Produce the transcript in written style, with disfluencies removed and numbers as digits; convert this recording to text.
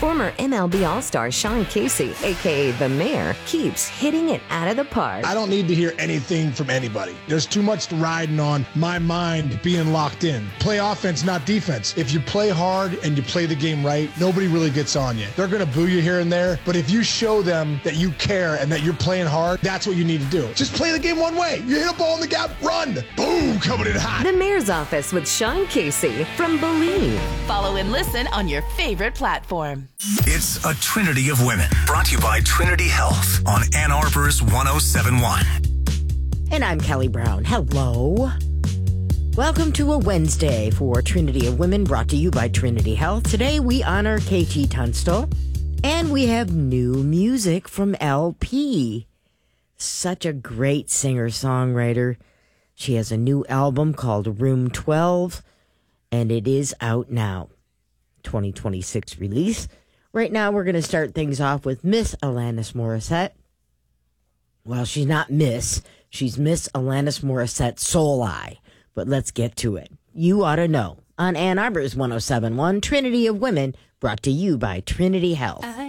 Former MLB All-Star Sean Casey, a.k.a. The Mayor, keeps hitting it out of the park. I don't need to hear anything from anybody. There's too much riding on my mind being locked in. Play offense, not defense. If you play hard and you play the game right, nobody really gets on you. They're going to boo you here and there, but if you show them that you care and that you're playing hard, that's what you need to do. Just play the game one way. You hit a ball in the gap, run. Boom, coming in hot. The Mayor's Office with Sean Casey from Believe. Follow and listen on your favorite platform. It's a Trinity of Women, brought to you by Trinity Health on Ann Arbor's 1071. And I'm Kelly Brown. Hello. Welcome to a Wednesday for Trinity of Women, brought to you by Trinity Health. Today we honor KT Tunstall, and we have new music from LP. Such a great singer-songwriter. She has a new album called Room 12, and it is out now. 2026 release. Right now, we're going to start things off with Miss Alanis Morissette. Well, she's not Miss. She's Miss Alanis Morissette Soul Eye. But let's get to it. You Ought to Know on Ann Arbor's 1071, Trinity of Women, brought to you by Trinity Health.